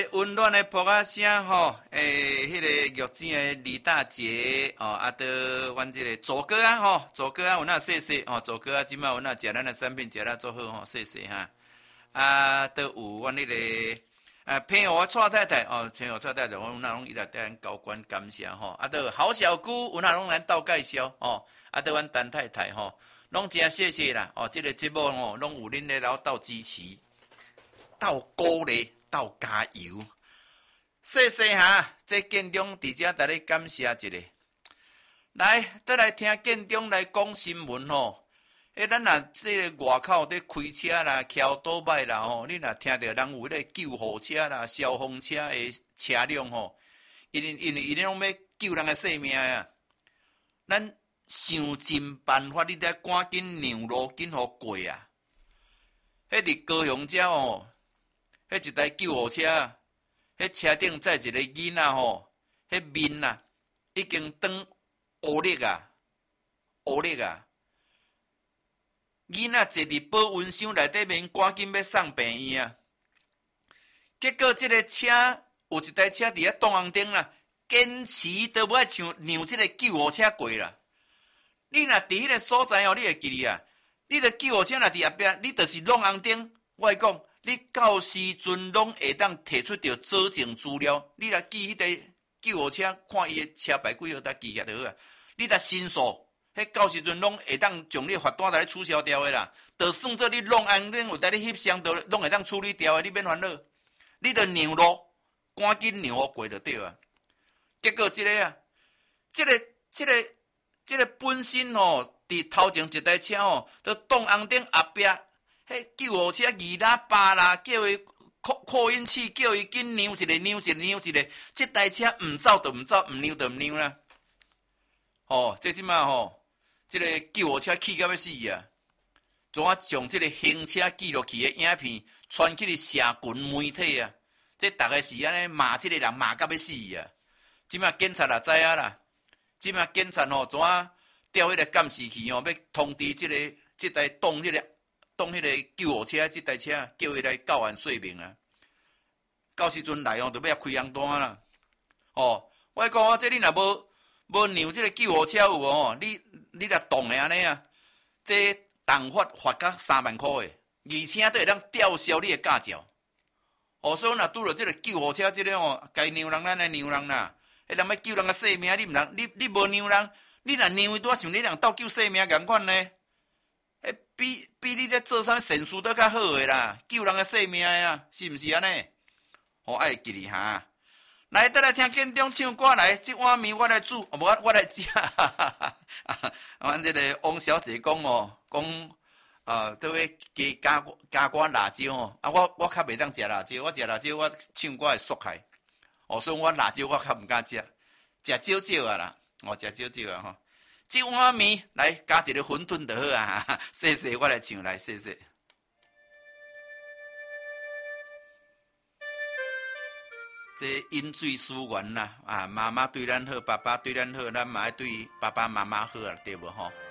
个温暖的噗仔声吼，迄个玉井的李大姐哦，啊，到阮这个左哥啊吼，左哥啊有那谢谢哦，左哥啊，即摆有那食咱的产品食得做好吼，谢谢哈。啊，都有阮迄个朋友我蔡太太哦，朋友蔡太太，我那拢伊来对咱高官感谢吼，啊，都郝小姑有那拢咱斗介绍哦，啊，都阮陈太太吼，拢真谢谢啦哦，这个节目吼，拢有恁咧斗支持，斗鼓励。到加油，谢谢哈！这建中伫遮甲你感谢一下。来，再来听建中来讲新闻吼。咱若这个外口伫开车啦、桥倒摆啦吼，你若听到人有迄个救护车啦、消防车的车辆吼，因为伊拢要救人的性命啊。咱想尽办法，你得赶紧让路，紧互过啊。迄伫高雄遮吼。迄一台救护车，迄车顶载一个囡仔吼，迄面啊已经长乌裂啊，乌裂啊！囡仔坐伫保温箱内底面，赶紧要送病院啊！结果即个车有一台车伫遐挡红灯啦，坚持都无爱让即个救护车过啦。你若伫迄个所在哦，你会记啊？你个救护车若伫后壁，你就是挡红灯，我会讲。你到时阵拢会当摕出着佐证资料，你若记迄个救护车，看伊的车牌几号，才记下就好啊。你若申诉，迄到时阵拢会当将你罚单来取消掉的啦。就算做你弄红灯有带你翕相，都拢会当处理掉的，你免烦恼。你着让路，赶紧让我过就对啊。结果这个啊，这个本身吼，伫头前一台车吼，都挡红灯后壁。迄救护车二喇叭啦，叫伊扩音器，叫伊紧让一个，让一个。这台车唔走就唔走，唔让就唔让啦。哦，这即马吼，这个救护车气到要死啊！怎啊将这个行车记录器的影片传去社群媒体啊？这大概是安尼骂这个人骂到要死啊！即马警察也知影啦，即马警察吼怎啊调迄个监视器吼，要通知这台动迄个救护车，这台车叫伊来到案说明啊。到时阵来哦，就要开红单啦。哦，我讲啊，这你若无让这个救护车有哦，你若动的安尼啊，这动罚到3万块的，而且都会当吊销你的驾照。哦，所以若拄着这个救护车这个哦，该让人咱来让人啦。迄人要救人的性命，你毋通，你无让人，你若让伊拄像你人斗救性命共款呢？比你咧做啥善事都较好诶啦，救人的性命啊，是毋是安尼？哦，爱记哩哈。来，再来听建中唱歌来，这碗面我来煮，我来食。阮这个王小姐讲哦，讲都要加寡辣椒哦。啊，我较袂当食辣椒，我食辣椒我唱歌会缩开。哦，所以我辣椒我较毋敢食，食少少啊啦，食少少啊吼。这碗面来加一个馄饨就好啊！谢谢，我来唱来，谢谢。这饮水思源啦，啊，妈妈对咱好，爸爸对咱好，咱嘛要对爸爸妈妈好啊，对无吼？